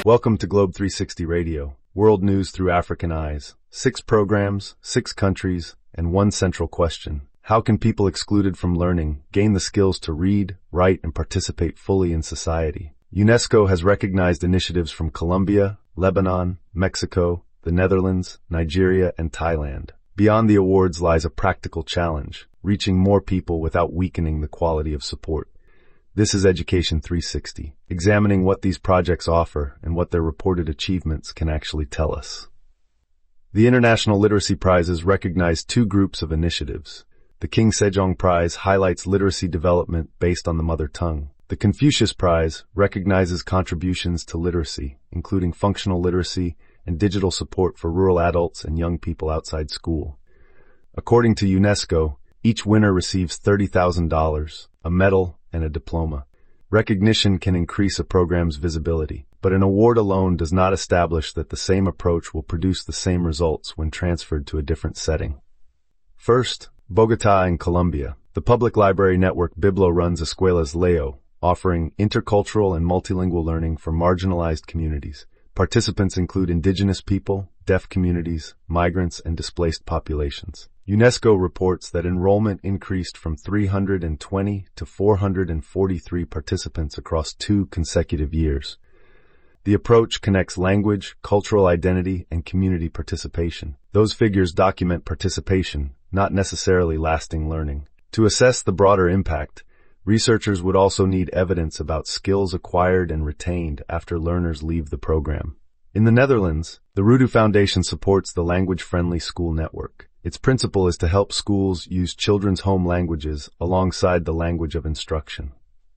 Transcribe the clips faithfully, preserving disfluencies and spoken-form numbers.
Welcome to Globe three sixty Radio, world news through African eyes. Six programs, six countries, and one central question. How can people excluded from learning gain the skills to read, write, and participate fully in society? UNESCO has recognized initiatives from Colombia, Lebanon, Mexico, the Netherlands, Nigeria, and Thailand. Beyond the awards lies a practical challenge, reaching more people without weakening the quality of support. This is Education three sixty, examining what these projects offer and what their reported achievements can actually tell us. The International Literacy Prizes recognize two groups of initiatives. The King Sejong Prize highlights literacy development based on the mother tongue. The Confucius Prize recognizes contributions to literacy, including functional literacy and digital support for rural adults and young people outside school. According to UNESCO, each winner receives thirty thousand dollars, a medal, and a diploma. Recognition can increase a program's visibility, but an award alone does not establish that the same approach will produce the same results when transferred to a different setting. First, Bogotá in Colombia. The public library network Biblo runs Escuelas Leo, offering intercultural and multilingual learning for marginalized communities. Participants include indigenous people, deaf communities, migrants, and displaced populations. UNESCO reports that enrollment increased from three hundred twenty to four hundred forty-three participants across two consecutive years. The approach connects language, cultural identity, and community participation. Those figures document participation, not necessarily lasting learning. To assess the broader impact, researchers would also need evidence about skills acquired and retained after learners leave the program. In the Netherlands, the Rudu Foundation supports the language-friendly school network. Its principle is to help schools use children's home languages alongside the language of instruction.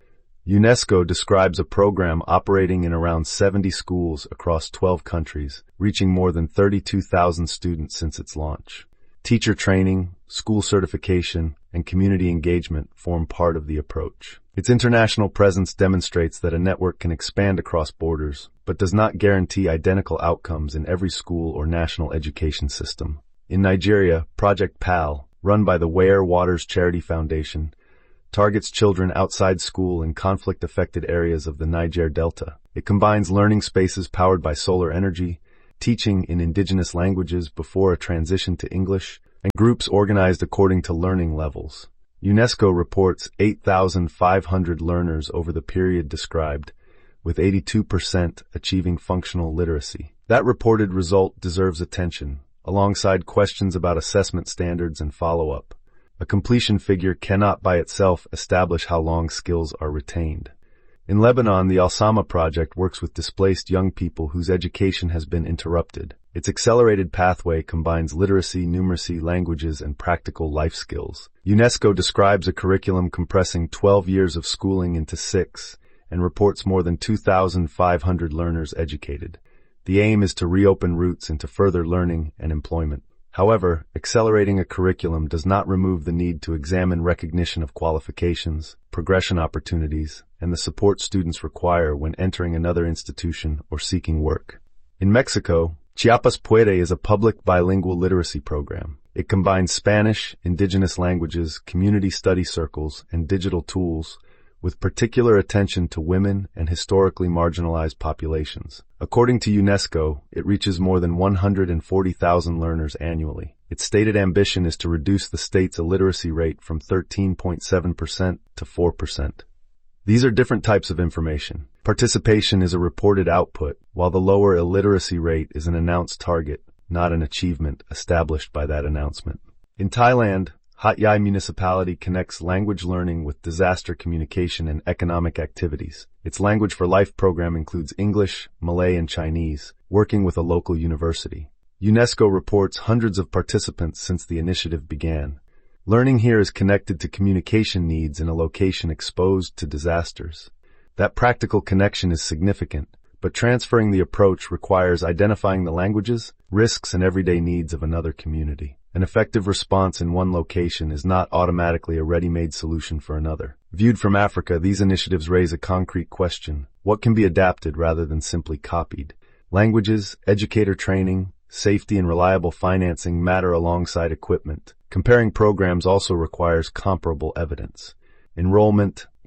UNESCO describes a program operating in around seventy schools across twelve countries, reaching more than thirty-two thousand students since its launch. Teacher training, school certification, and community engagement form part of the approach. Its international presence demonstrates that a network can expand across borders, but does not guarantee identical outcomes in every school or national education system. In Nigeria, Project PAL, run by the Ware Waters Charity Foundation, targets children outside school in conflict-affected areas of the Niger Delta. It combines learning spaces powered by solar energy, teaching in indigenous languages before a transition to English, and groups organized according to learning levels. UNESCO reports eight thousand five hundred learners over the period described, with eighty-two percent achieving functional literacy. That reported result deserves attention, alongside questions about assessment standards and follow-up. A completion figure cannot by itself establish how long skills are retained. In Lebanon, the Al-Sama project works with displaced young people whose education has been interrupted. Its accelerated pathway combines literacy, numeracy, languages, and practical life skills. UNESCO describes a curriculum compressing twelve years of schooling into six and reports more than two thousand five hundred learners educated. The aim is to reopen routes into further learning and employment. However, accelerating a curriculum does not remove the need to examine recognition of qualifications, progression opportunities, and the support students require when entering another institution or seeking work. In Mexico, Chiapas Puede is a public bilingual literacy program. It combines Spanish, indigenous languages, community study circles, and digital tools, with particular attention to women and historically marginalized populations. According to UNESCO, it reaches more than one hundred forty thousand learners annually. Its stated ambition is to reduce the state's illiteracy rate from thirteen point seven percent to four percent. These are different types of information. Participation is a reported output, while the lower illiteracy rate is an announced target, not an achievement established by that announcement. In Thailand, Hat Yai Municipality connects language learning with disaster communication and economic activities. Its Language for Life program includes English, Malay, and Chinese, working with a local university. UNESCO reports hundreds of participants since the initiative began. Learning here is connected to communication needs in a location exposed to disasters. That practical connection is significant, but transferring the approach requires identifying the languages, risks, and everyday needs of another community. An effective response in one location is not automatically a ready-made solution for another. Viewed from Africa, these initiatives raise a concrete question. What can be adapted rather than simply copied? Languages, educator training, safety, and reliable financing matter alongside equipment. Comparing programs also requires comparable evidence. Enrollment,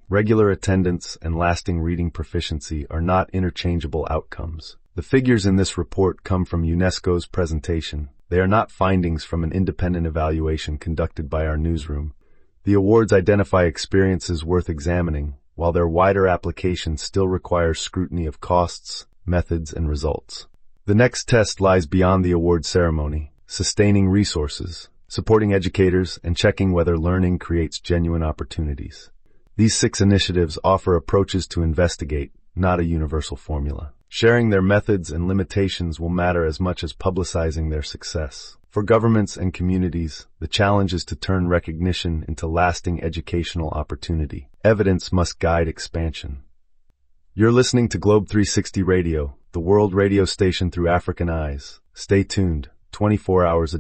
Regular attendance and lasting reading proficiency are not interchangeable outcomes. The figures in this report come from UNESCO's presentation. They are not findings from an independent evaluation conducted by our newsroom. The awards identify experiences worth examining, while their wider application still requires scrutiny of costs, methods, and results. The next test lies beyond the award ceremony: sustaining resources, supporting educators, and checking whether learning creates genuine opportunities. These six initiatives offer approaches to investigate, not a universal formula. Sharing their methods and limitations will matter as much as publicizing their success. For governments and communities, the challenge is to turn recognition into lasting educational opportunity. Evidence must guide expansion. You're listening to Globe three sixty Radio, the world radio station through African eyes. Stay tuned, twenty-four hours a day.